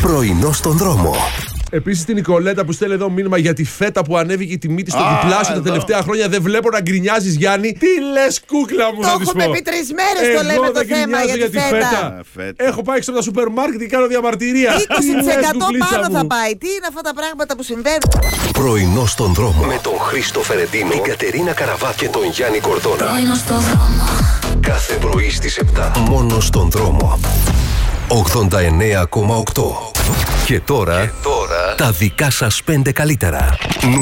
Πρωινό στον δρόμο. Επίσης την Νικολέτα που στέλνει εδώ μήνυμα για τη φέτα που ανέβηκε η τιμή της στο διπλάσιο τα τελευταία χρόνια. Δεν βλέπω να γκρινιάζεις, Γιάννη. Τι λες, κούκλα μου, Το θα της πω. έχουμε πει 3 μέρες, το λέμε το θέμα για τη φέτα. Έχω πάει έξω από τα σούπερ μάρκετ και κάνω διαμαρτυρία. 20% πάνω θα πάει. Τι είναι αυτά τα πράγματα που συμβαίνουν? Πρωινό στον δρόμο. Με τον Χρήστο Φερεντίνο, την Κατερίνα Καραβά και τον Γιάννη Κορδόνα. Πρωινό στον δρόμο. Κάθε πρωί στις 7. Μόνο στον δρόμο. 89,8. Και τώρα τα δικά σας 5 καλύτερα.